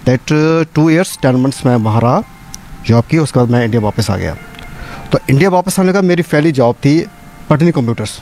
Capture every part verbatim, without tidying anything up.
That two years ten months मैं वहाँ रहा, जॉब की। उसके बाद मैं इंडिया वापस आ गया। तो इंडिया वापस आने का मेरी पहली जॉब थी Patni computers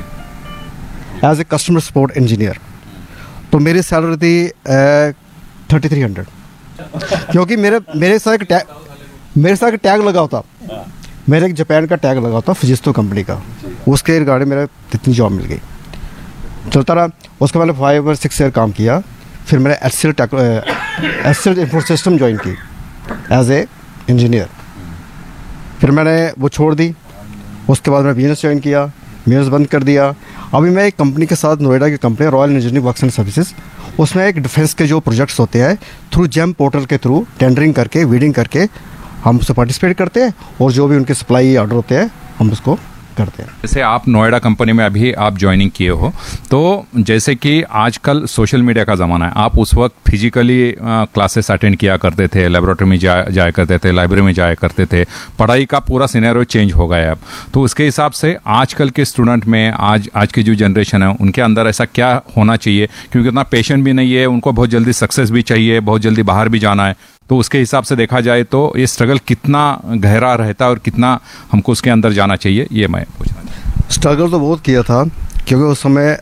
as a customer support engineer. तो मेरी सैलरी थी थर्टी थ्री हंड्रेड, क्योंकि मेरे मेरे साथ एक टैग मेरे साथ एक टैग लगा होता, मेरे एक जापान का टैग लगा होता फिजिस्टो कंपनी का, उसके रिगार्डिंग मेरा इतनी जॉब मिल गई, चलता रहा। उसके बाद फाइव और सिक्स ईयर काम किया। फिर मैंने H C L take H C L info system join की एज ए इंजीनियर। फिर मैंने वो छोड़ दी। उसके बाद मैं बिजनेस ज्वाइन किया, बिजनेस बंद कर दिया। अभी मैं एक कंपनी के साथ, नोएडा की company royal engineering works and services, उसमें एक डिफेंस के जो प्रोजेक्ट्स होते हैं थ्रू जेम पोर्टल के थ्रू टेंडरिंग करके, वीडिंग करके हम उससे पार्टिसिपेट करते हैं, और जो भी उनके सप्लाई ऑर्डर होते हैं हम उसको करते हैं। जैसे आप नोएडा कंपनी में अभी आप ज्वाइनिंग किए हो, तो जैसे कि आजकल सोशल मीडिया का ज़माना है, आप उस वक्त फिजिकली क्लासेस अटेंड किया करते थे, लेबोरेटरी में जा जाया करते थे, लाइब्रेरी में जाया करते थे, पढ़ाई का पूरा सिनेरियो चेंज हो गया है अब। तो उसके हिसाब से आजकल के स्टूडेंट में, आज आज की जो जनरेशन है उनके अंदर ऐसा क्या होना चाहिए, क्योंकि उतना पेशेंट भी नहीं है, उनको बहुत जल्दी सक्सेस भी चाहिए, बहुत जल्दी बाहर भी जाना है। तो उसके हिसाब से देखा जाए तो ये स्ट्रगल कितना गहरा रहता है और कितना हमको उसके अंदर जाना चाहिए, ये मैं पूछना चाहता हूँ। स्ट्रगल तो बहुत किया था, क्योंकि उस समय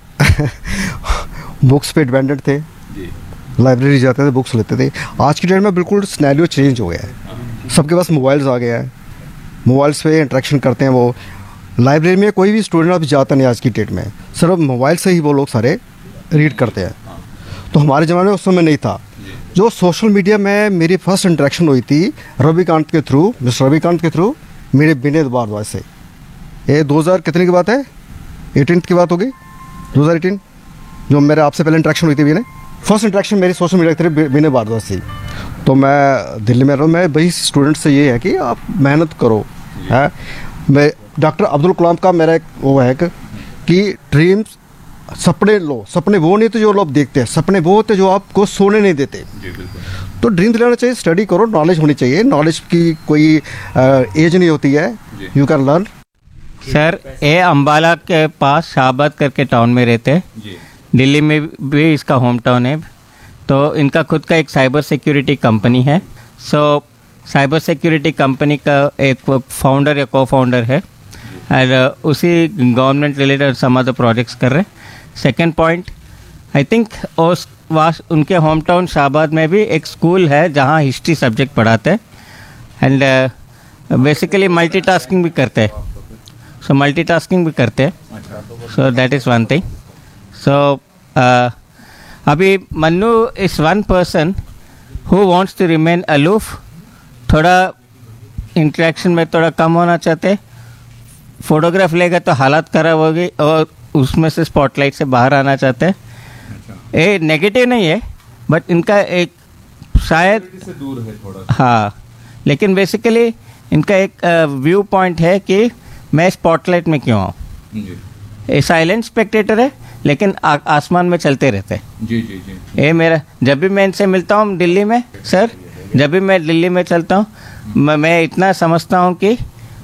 बुक्स पे डिपेंडेंट थे, लाइब्रेरी जाते थे, बुक्स लेते थे। आज की डेट में बिल्कुल सिनेरियो चेंज हो गया है, सबके पास मोबाइल्स आ गया है, मोबाइल्स पे इंटरेक्शन करते हैं वो। लाइब्रेरी में कोई भी स्टूडेंट अभी जाता नहीं आज की डेट में, सिर्फ मोबाइल से ही वो लोग सारे रीड करते हैं। तो हमारे ज़माने में उस समय नहीं था। जो सोशल मीडिया में मेरी फर्स्ट इंटरेक्शन हुई थी रविकांत के थ्रू, मिस्टर रविकांत के थ्रू, मेरे विनय भारद्वाज से। ये दो हज़ार कितने की बात है, एटीन की बात होगी, दो हज़ार एटीन, जो मेरे आपसे पहले इंटरेक्शन हुई थी विनय, फर्स्ट इंटरेक्शन मेरी सोशल मीडिया के थ्रू विनय भारद्वाज से। तो मैं दिल्ली में रहा हूँ, मैं वही स्टूडेंट से ये है कि आप मेहनत करो, है। मैं डॉक्टर अब्दुल कलाम का मेरा एक वो है कि ड्रीम्स, सपने लो, सपने वो नहीं तो जो लोग देखते हैं, सपने वो होते जो आपको सोने नहीं देते। तो ड्रीम्स लेना चाहिए, स्टडी करो, नॉलेज होनी चाहिए, नॉलेज की कोई एज नहीं होती है, यू कैन लर्न। सर, ये अम्बाला के पास शाहबाद करके टाउन में रहते हैं, दिल्ली में भी इसका होम टाउन है। तो इनका खुद का एक साइबर सिक्योरिटी कंपनी है। सो साइबर सिक्योरिटी कंपनी का एक फाउंडर या को फाउंडर है, और उसी government related some other projects कर रहे हैं। सेकेंड पॉइंट, आई थिंक उस वास उनके होम टाउन शाहबाद में भी एक स्कूल है जहाँ हिस्ट्री सब्जेक्ट पढ़ाते हैं, एंड बेसिकली मल्टीटास्किंग भी करते हैं। सो मल्टीटास्किंग भी करते हैं, so that is one thing. सो अभी Mannu is one person who wants to remain aloof, थोड़ा इंटरेक्शन में थोड़ा कम होना चाहते, फोटोग्राफ लेगा तो हालत खराब होगी और उसमें से स्पॉटलाइट से बाहर आना चाहते हैं। ये नेगेटिव नहीं है, बट इनका एक शायद से दूर है थोड़ा, हाँ, लेकिन बेसिकली इनका एक व्यू पॉइंट है कि मैं स्पॉटलाइट में क्यों आऊँ। ये साइलेंट स्पेक्टेटर है, लेकिन आ, आसमान में चलते रहते हैं। जी जी जी ये मेरा, जब भी मैं इनसे मिलता हूँ दिल्ली में, सर, जब भी मैं दिल्ली में चलता हूँ, मैं इतना समझता हूँ कि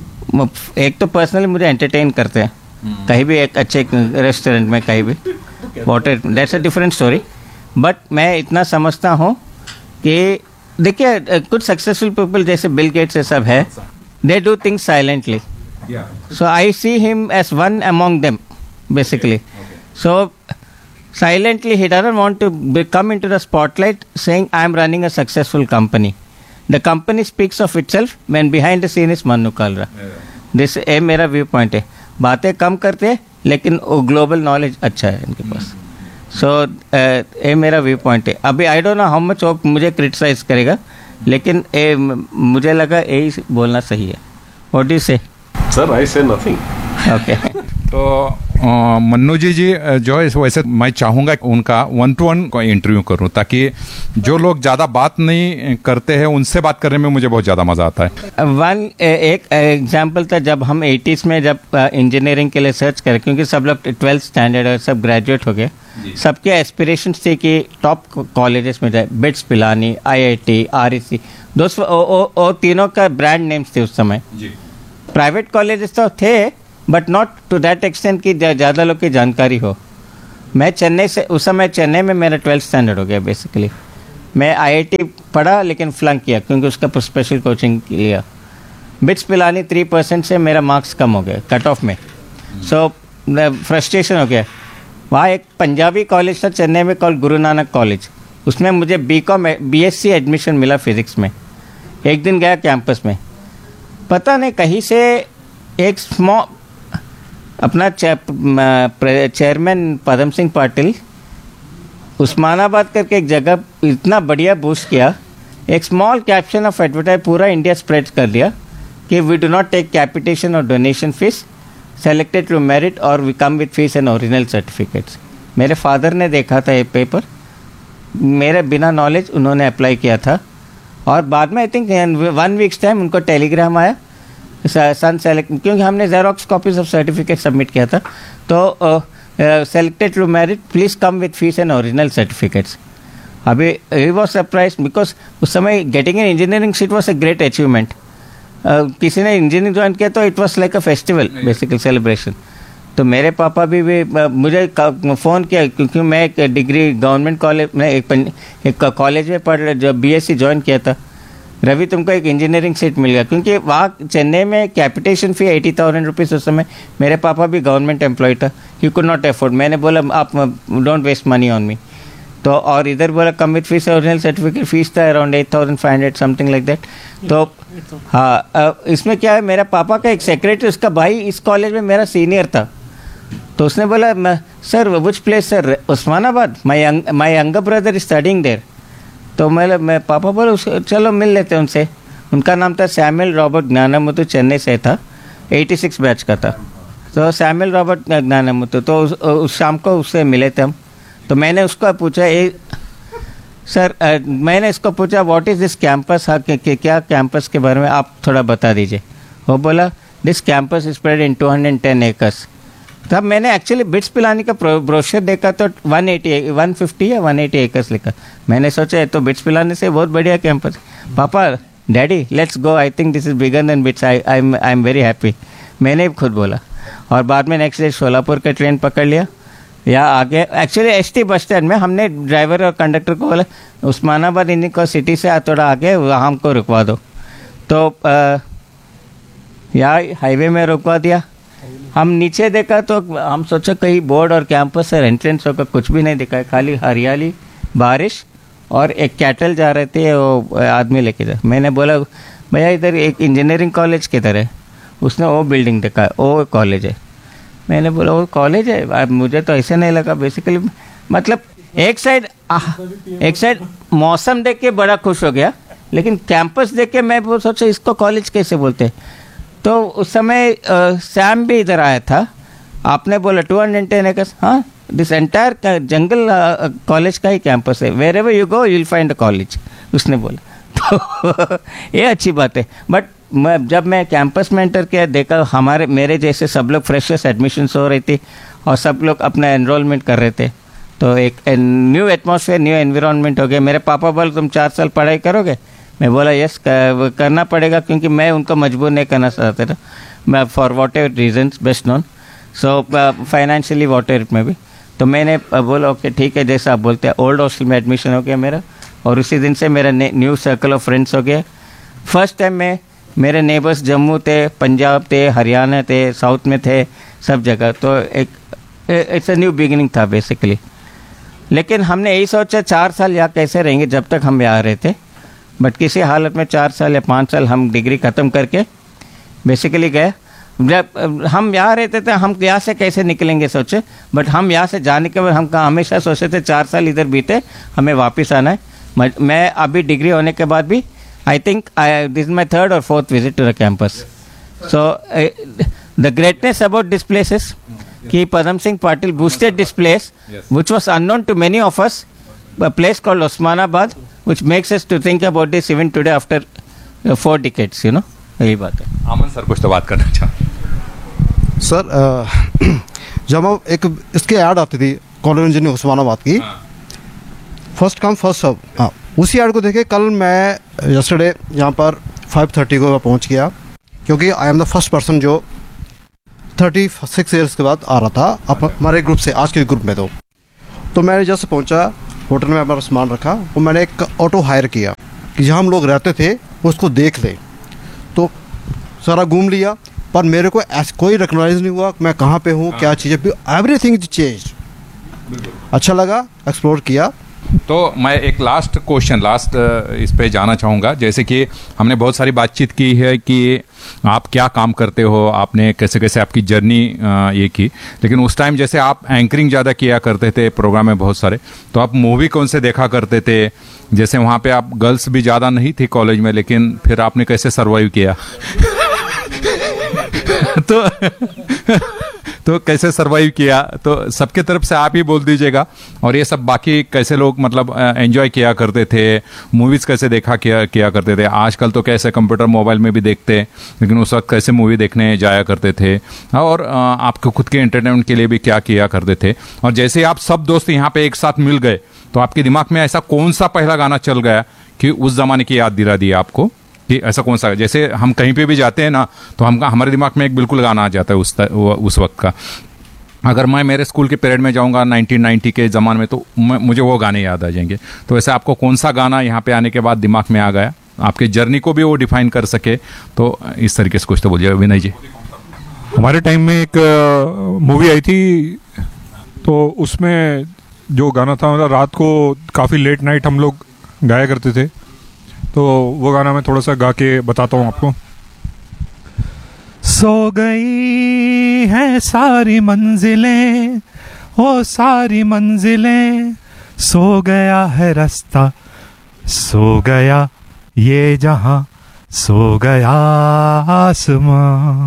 एक तो पर्सनली मुझे एंटरटेन करते हैं, कहीं भी एक अच्छे रेस्टोरेंट में, कहीं भी, water, that's a different story. But मैं इतना समझता हूँ कि देखिए कुछ सक्सेसफुल पीपल जैसे बिल गेट्स सब है, they do things silently, so I see him as one among them basically. So silently he doesn't want to be, come into the spotlight saying I am running a successful company. The company speaks of itself when behind the scene is Mannu Kalra. This ए मेरा view point है। बातें कम करते हैं लेकिन वो global knowledge अच्छा है इनके पास। सो ये मेरा व्यू पॉइंट है। अभी I don't know how much वो मुझे क्रिटिसाइज करेगा, लेकिन ए, मुझे लगा यही बोलना सही है। व्हाट डू यू से? सर, आई से नथिंग। ओके। तो मन्नू जी जी जो है, वैसे मैं चाहूँगा उनका वन टू वन इंटरव्यू करूँ, ताकि जो लोग ज़्यादा बात नहीं करते हैं उनसे बात करने में मुझे बहुत ज़्यादा मज़ा आता है। वन एक एग्जांपल था, जब हम एटीज़ में जब इंजीनियरिंग के लिए सर्च करें, क्योंकि सब लोग ट्वेल्थ स्टैंडर्ड और सब ग्रेजुएट हो गए, सबके एस्पिरेशंस थे कि टॉप कॉलेजेस में जाए, बिट्स पिलानी, आईआईटी, आरईसी, दोस्तों वो तीनों का ब्रांड नेम्स थे उस समय। प्राइवेट कॉलेजेस तो थे but not to that extent कि ज़्यादा लोग की जानकारी हो। मैं चेन्नई से, उस समय चेन्नई में मेरा ट्वेल्थ स्टैंडर्ड हो गया बेसिकली। मैं आईआईटी पढ़ा लेकिन फ्लंक किया क्योंकि उसका स्पेशल कोचिंग लिया। बिट्स पिलानी थ्री परसेंट से मेरा मार्क्स कम हो गया कट ऑफ में, सो फ्रस्ट्रेशन हो गया। वहाँ एक पंजाबी कॉलेज था चेन्नई में कॉल गुरु नानक कॉलेज, उसमें मुझे B com B S C admission मिला फिज़िक्स में। एक दिन गया कैंपस में, पता नहीं कहीं से एक स्मॉल अपना चेयरमैन पदम सिंह पाटिल उस्मानाबाद करके एक जगह इतना बढ़िया बूस्ट किया, एक स्मॉल कैप्शन ऑफ एडवर्टाइज पूरा इंडिया स्प्रेड कर दिया कि we do not take capitation और donation fees, selected to merit और we come with fees and original certificates. मेरे फादर ने देखा था ये पेपर, मेरे बिना नॉलेज उन्होंने अप्लाई किया था और बाद में I think one weeks time उनको टेलीग्राम आया सन सेलेक्ट, क्योंकि हमने xerox copies of certificate submit किया था, तो selected to merit please come with fees and original certificates. अभी ही वॉज सरप्राइज बिकॉज उस समय getting an engineering seat was a great achievement. किसी ने इंजीनियरिंग ज्वाइन किया तो it was like a festival basically celebration. तो मेरे पापा भी, भी मुझे फ़ोन किया क्योंकि मैं एक डिग्री गवर्नमेंट कॉलेज में एक, एक कॉलेज में पढ़ जो बीएससी ज्वाइन किया था, रवि तुमको एक इंजीनियरिंग सीट मिल गया, क्योंकि वहाँ चेन्नई में कैपिटेशन फ़ी एटी थाउजेंड रुपीज़ उस समय। मेरे पापा भी गवर्नमेंट एम्प्लॉय था, ही कुड नॉट अफोर्ड। मैंने बोला आप don't waste money on me, तो और इधर बोला come with fees original certificate, fees था around eight thousand five hundred something like that. तो हाँ, इसमें क्या है, मेरा पापा का एक सेक्रेटरी, उसका भाई इस कॉलेज में मेरा सीनियर था, तो उसने बोला मैं sir which place sir, Osmanabad, my my younger brother is studying there. तो मैं मैं पापा बोले चलो मिल लेते हैं उनसे। उनका नाम था सैमुअल रॉबर्ट ज्ञानमुतु, चेन्नई से था, एटी सिक्स बैच का था। तो सैमुअल रॉबर्ट ज्ञानमुतु, तो उस, उस शाम को उससे मिले थे हम। तो मैंने उसको पूछा ए सर आ, मैंने इसको पूछा व्हाट इज़ दिस कैंपस, हाँ क्या कैंपस के बारे में आप थोड़ा बता दीजिए। वो बोला this campus is spread in two hundred ten acres. तब मैंने एक्चुअली बिट्स पिलानी का ब्रोशर देखा तो वन एटी वन फिफ्टी या वन एटी एकर्स लिखा। मैंने सोचा तो बिट्स पिलानी से बहुत बढ़िया कैंपस। पापा daddy let's go, I think this is bigger than bits, I I am I am very happy, मैंने खुद बोला। और बाद में नेक्स्ट डे सोलापुर का ट्रेन पकड़ लिया, या आगे actually S T bus stand में हमने ड्राइवर और कंडक्टर को बोला उस्मानाबाद इन्हीं को सिटी से थोड़ा आगे वहाँ हमको रुकवा दो। तो आ, या हाईवे में रुकवा दिया। हम नीचे देखा तो हम सोचा कहीं बोर्ड और कैंपस है, एंट्रेंस होगा, कुछ भी नहीं दिखा है, खाली हरियाली, बारिश और एक कैटल जा रहे थे, वो आदमी लेके जा। मैंने बोला भैया इधर एक इंजीनियरिंग कॉलेज किधर है? उसने वो बिल्डिंग देखा, वो कॉलेज है। मैंने बोला वो कॉलेज है? मुझे तो ऐसे नहीं लगा बेसिकली। मतलब एक साइड एक साइड मौसम देख के बड़ा खुश हो गया, लेकिन कैंपस देख के मैं वो सोचा इसको कॉलेज कैसे बोलते हैं। तो उस समय आ, सैम भी इधर आया था, आपने बोला टू हंड्रेड टेन एकर्स, हाँ दिस एंटायर जंगल कॉलेज का ही कैंपस है, where ever you go you will find a college, उसने बोला। तो ये अच्छी बात है। बट मैं जब मैं कैंपस में एंटर किया, देखा हमारे मेरे जैसे सब लोग फ्रेशर्स एडमिशन्स हो रही थी और सब लोग अपना एनरोलमेंट कर रहे थे, तो एक न्यू एटमॉस्फेयर, न्यू एनवायरनमेंट हो गया। मेरे पापा बोले तुम चार साल पढ़ाई करोगे? मैं बोला यस करना पड़ेगा, क्योंकि मैं उनको मजबूर नहीं करना चाहता था, मैं for what ever regions best known, so financially what ever में भी। तो मैंने बोला ओके ठीक है जैसा आप बोलते हैं। ओल्ड हॉस्टल में एडमिशन हो गया मेरा, और उसी दिन से मेरा न्यू सर्कल ऑफ फ्रेंड्स हो गया। फर्स्ट टाइम में मेरे नेबर्स जम्मू थे, पंजाब थे, हरियाणा थे, साउथ में थे, सब जगह। तो एक इट्स अ न्यू बिगिनिंग था बेसिकली। लेकिन हमने यही सोचा चार साल यहाँ कैसे रहेंगे जब तक हम यहाँ रहे थे, बट किसी हालत में चार साल या पाँच साल हम डिग्री ख़त्म करके बेसिकली गए। जब हम यहाँ रहते थे हम यहाँ से कैसे निकलेंगे सोचे, बट हम यहाँ से जाने के बाद हम कहा हमेशा सोचते थे चार साल इधर बीते, हमें वापस आना है। मैं अभी डिग्री होने के बाद भी I think this is my third और fourth visit to the campus. So the greatness about this place is कि Padam Singh Patil boosted this place, yes, which was unknown to many of us, a place called Osmanabad, which makes us to think about this even today after uh, four decades, you know. यही बात है। आमन sir कुछ तो बात करना चाहते sir uh, जब हम एक इसके ऐड आती थी कॉलेज इंजीनियरिंग उस्मानाबाद की, फर्स्ट कम फर्स्ट सर्व, हाँ उसी ऐड को देखे कल मैं यस्टरडे यहाँ पर फाइव थर्टी को पहुँच गया, क्योंकि I am the first person जो थर्टी सिक्स ईयर्स के बाद आ रहा था अब हमारे ग्रुप से, आज के ग्रुप में। तो तो मैं जैसे पहुंचा होटल में अपना सामान रखा और मैंने एक ऑटो हायर किया कि जहाँ हम लोग रहते थे उसको देख लें। तो सारा घूम लिया, पर मेरे को ऐसा कोई रिकॉग्नाइज नहीं हुआ मैं कहाँ पे हूँ, क्या चीज़ है। Everything change. अच्छा लगा, एक्सप्लोर किया। तो मैं एक लास्ट क्वेश्चन लास्ट इस पे जाना चाहूँगा। जैसे कि हमने बहुत सारी बातचीत की है कि आप क्या काम करते हो, आपने कैसे कैसे आपकी जर्नी ये की, लेकिन उस टाइम जैसे आप एंकरिंग ज़्यादा किया करते थे प्रोग्राम में बहुत सारे, तो आप मूवी कौन से देखा करते थे? जैसे वहाँ पे आप गर्ल्स भी ज़्यादा नहीं थी कॉलेज में, लेकिन फिर आपने कैसे सर्वाइव किया? तो तो कैसे सरवाइव किया, तो सबके तरफ से आप ही बोल दीजिएगा। और ये सब बाकी कैसे लोग मतलब एंजॉय किया करते थे, मूवीज़ कैसे देखा किया किया करते थे। आजकल तो कैसे कंप्यूटर मोबाइल में भी देखते, लेकिन उस वक्त कैसे मूवी देखने जाया करते थे, और आपके खुद के एंटरटेनमेंट के लिए भी क्या किया करते थे। और जैसे आप सब दोस्त यहाँ पे एक साथ मिल गए, तो आपके दिमाग में ऐसा कौन सा पहला गाना चल गया कि उस ज़माने की याद दिला दी आपको, कि ऐसा कौन सा? जैसे हम कहीं पे भी जाते हैं ना, तो हम हमारे दिमाग में एक बिल्कुल गाना आ जाता है उस उस वक्त का। अगर मैं मेरे स्कूल के पीरियड में जाऊंगा नाइनटीन नाइंटी के ज़माने में, तो मुझे वो गाने याद आ जाएंगे। तो ऐसे आपको कौन सा गाना यहाँ पे आने के बाद दिमाग में आ गया, आपके जर्नी को भी वो डिफाइन कर सके, तो इस तरीके से कुछ तो बोलिए विनय जी। हमारे टाइम में एक मूवी आई थी, तो उसमें जो गाना था, मतलब रात को काफ़ी लेट नाइट हम लोग गाया करते थे, तो वो गाना मैं थोड़ा सा गा के बताता हूँ आपको। सो गई हैं सारी मंजिलें, ओ सारी मंजिलें, सो गया है रास्ता, सो गया ये जहां, सो गया आसमां।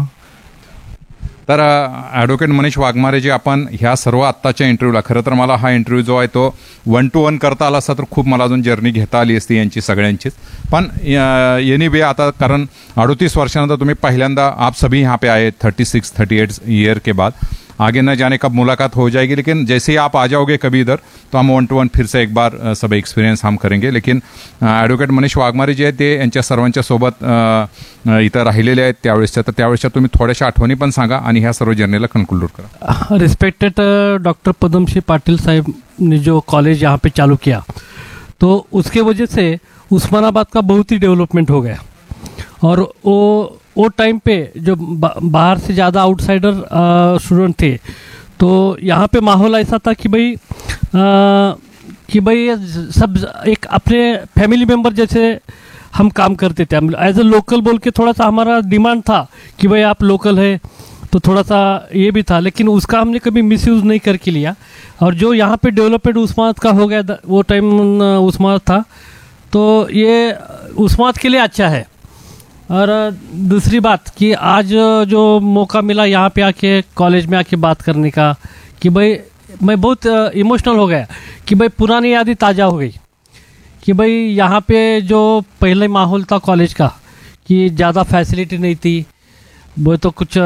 तर ॲडव्होकेट मनीष वाघमारे जी, आपण ह्या सर्व आत्ताच्या इंटरव्ह्यूला, खरं तर मला हा इंटरव्ह्यू जो आहे तो वन टू वन करता आला असता तर खूप मला अजून जर्नी घेता आली असती यांची सगळ्यांचीच, पण येनी बे आता कारण अडतीस वर्षानंतर तुम्ही पहिल्यांदा आप सभी यहाँ पे आए thirty six thirty eight year के बाद, आगे न जाने कब मुलाकात हो जाएगी, लेकिन जैसे ही आप आ जाओगे कभी इधर, तो हम वन टू वन फिर से एक बार सब एक्सपिरियन्स हम करेंगे। लेकिन ॲडव्होकेट मनीष वाघमारे जे आहेत ते यांच्या सर्वांच्या सोबत इथं राहिलेले आहेत त्यावेळेसच्या, तर त्यावेळेसच्या तुम्ही थोड्याशा आठवणी पण सांगा आणि ह्या सर्व जर्नीला कन्क्लूड करा। रिस्पेक्टेड डॉक्टर पद्मश्री पाटिल साहब ने जो कॉलेज यहाँ पे चालू किया, तो उसके वजह से उस्मानाबाद का बहुत ही डेवलपमेंट हो गया। और वो वो टाइम पे जो बा, बाहर से ज़्यादा आउटसाइडर स्टूडेंट थे, तो यहाँ पे माहौल ऐसा था कि भाई आ, कि भाई सब एक अपने फैमिली मेम्बर जैसे हम काम करते थे। हम एज ए लोकल बोल के थोड़ा सा हमारा डिमांड था कि भाई आप लोकल है, तो थोड़ा सा ये भी था, लेकिन उसका हमने कभी मिसयूज़ नहीं करके लिया। और जो यहाँ पे डेवलपमेंट उस्मानाबाद का हो गया, वो टाइम उस्मानाबाद था, तो ये उस्मानाबाद के लिए अच्छा है। और दूसरी बात कि आज जो मौका मिला यहाँ पे आके कॉलेज में आके बात करने का, कि भाई मैं बहुत इमोशनल हो गया कि भाई पुरानी यादें ताज़ा हो गई, कि भाई यहाँ पे जो पहले माहौल था कॉलेज का, कि ज़्यादा फैसिलिटी नहीं थी, वो तो कुछ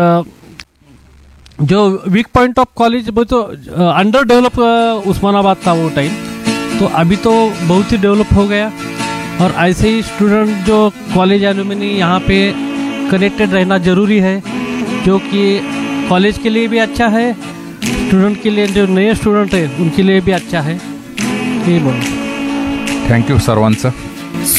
जो वीक पॉइंट ऑफ कॉलेज वो तो अंडर डेवलप उस्मानाबाद था वो टाइम, तो अभी तो बहुत ही डेवलप हो गया। और ऐसे ही स्टूडेंट जो कॉलेज एलुमनी यहाँ पे कनेक्टेड रहना ज़रूरी है, जो कि कॉलेज के लिए भी अच्छा है, स्टूडेंट के लिए जो नए स्टूडेंट है उनके लिए भी अच्छा है। ये बोलो। थँक्यू सर्वांचं।